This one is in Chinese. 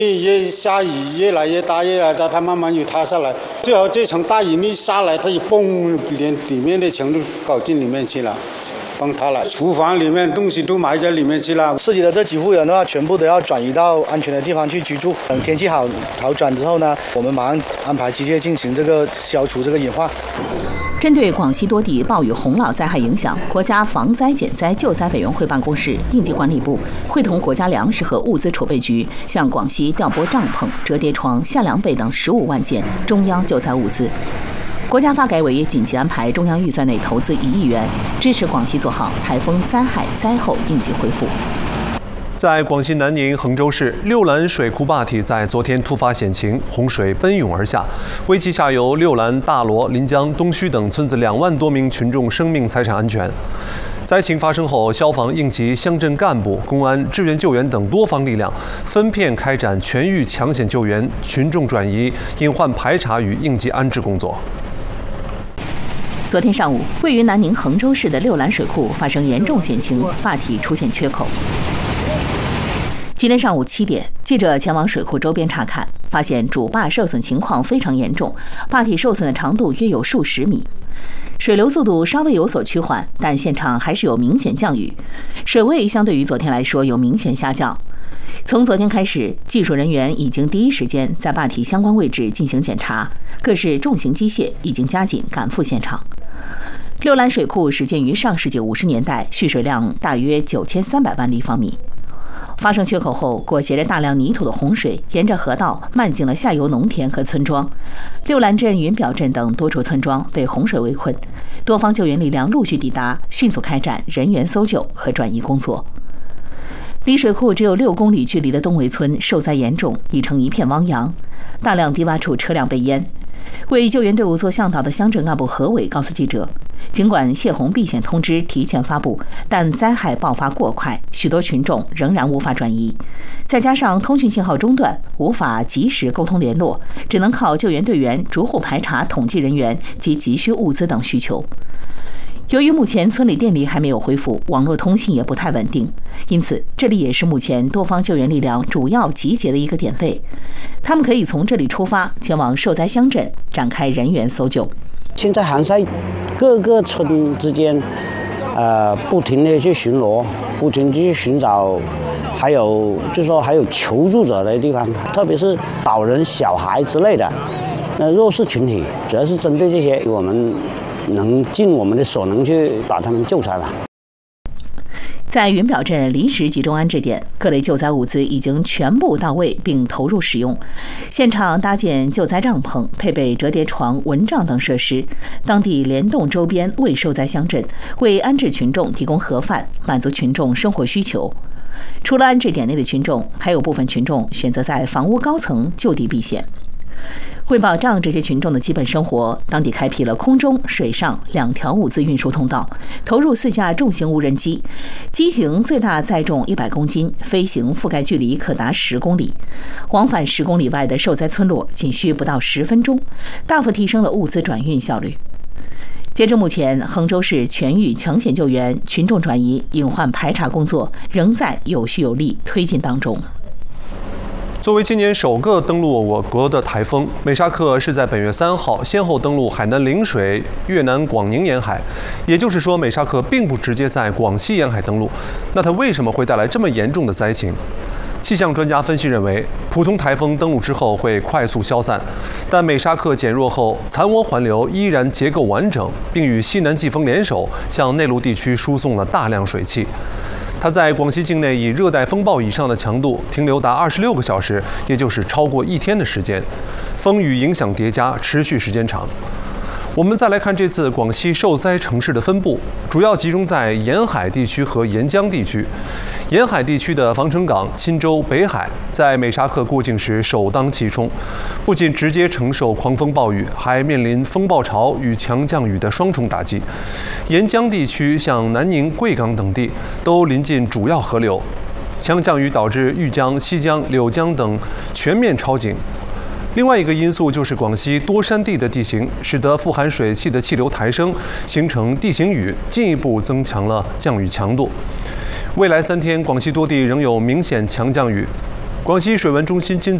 越下雨越来越大，它慢慢就塌下来。最后这层大雨一下来，它就嘣，连里面的墙都搞进里面去了。崩塌了，厨房里面东西都埋在里面去了。 涉及的这几户人的话，全部都要转移到安全的地方去居住。等天气好转之后呢，我们马上安排机械进行这个消除这个隐患。 针对广西多地暴雨洪涝灾害影响，国家防灾减灾救灾委员会办公室、应急管理部会同国家粮食和物资储备局，向广西调拨帐篷、折叠床、夏凉被等15万件中央救灾物资。国家发改委也紧急安排中央预算内投资1亿元，支持广西做好台风灾害灾后应急恢复。 在广西南宁衡州市，六兰水库坝体在昨天突发险情，洪水奔涌而下，危及下游六兰、大罗、临江、东须等村子2万多名群众生命财产安全。灾情发生后，消防、应急、乡镇干部、公安、志愿救援等多方力量分片开展全域抢险救援、群众转移、隐患排查与应急安置工作。 昨天上午，位于南宁衡州市的六兰水库发生严重险情，坝体出现缺口。今天上午7点，记者前往水库周边查看，发现主坝受损情况非常严重，坝体受损的长度约有数十米，水流速度稍微有所趋缓，但现场还是有明显降雨，水位相对于昨天来说有明显下降。从昨天开始，技术人员已经第一时间在坝体相关位置进行检查，各式重型机械已经加紧赶赴现场。六兰水库始建于上世纪50年代，蓄水量大约9300万立方米。发生缺口后，裹挟着大量泥土的洪水沿着河道漫进了下游农田和村庄，六兰镇、云表镇等多处村庄被洪水围困，多方救援力量陆续抵达，迅速开展人员搜救和转移工作。离水库只有6公里距离的东围村受灾严重，已成一片汪洋，大量低洼处车辆被淹。为救援队伍做向导的乡镇干部何伟告诉记者，尽管泄洪避险通知提前发布，但灾害爆发过快，许多群众仍然无法转移，再加上通讯信号中断，无法及时沟通联络，只能靠救援队员逐户排查统计人员及急需物资等需求。由于目前村里电力还没有恢复，网络通信也不太稳定，因此这里也是目前多方救援力量主要集结的一个点位。他们可以从这里出发，前往受灾乡镇展开人员搜救。 现在还在各个村之间，不停的去巡逻，不停地去寻找，还有就是说还有求助者的地方，特别是老人、小孩之类的，弱势群体，主要是针对这些，我们能尽我们的所能去把他们救出来吧。 在云表镇临时集中安置点，各类救灾物资已经全部到位并投入使用，现场搭建救灾帐篷，配备折叠床、蚊帐等设施。当地联动周边未受灾乡镇，为安置群众提供盒饭，满足群众生活需求。除了安置点内的群众，还有部分群众选择在房屋高层就地避险。为保障这些群众的基本生活，当地开辟了空中、水上2条物资运输通道，投入4架重型无人机，机型最大载重100公斤，飞行覆盖距离可达10公里。往返10公里外的受灾村落仅需不到10分钟，大幅提升了物资转运效率。截至目前，衡州市全域抢险救援、群众转移、隐患排查工作仍在有序有力推进当中。 作为今年首个登陆我国的台风，美沙克是在本月3号先后登陆海南陵水、越南广宁沿海，也就是说，美沙克并不直接在广西沿海登陆。那它为什么会带来这么严重的灾情？气象专家分析认为，普通台风登陆之后会快速消散，但美沙克减弱后，残涡环流依然结构完整，并与西南季风联手，向内陆地区输送了大量水汽。它在广西境内以热带风暴以上的强度停留达26个小时，也就是超过1天的时间，风雨影响叠加，持续时间长。我们再来看这次广西受灾城市的分布，主要集中在沿海地区和沿江地区。沿海地区的防城港、钦州、北海在美沙克过境时首当其冲，不仅直接承受狂风暴雨，还面临风暴潮与强降雨的双重打击。沿江地区像南宁、贵港等地都临近主要河流，强降雨导致豫江、西江、柳江等全面超警。另外一个因素就是广西多山地的地形，使得富含水汽的气流抬升，形成地形雨，进一步增强了降雨强度。未来3天，广西多地仍有明显强降雨。 广西水文中心今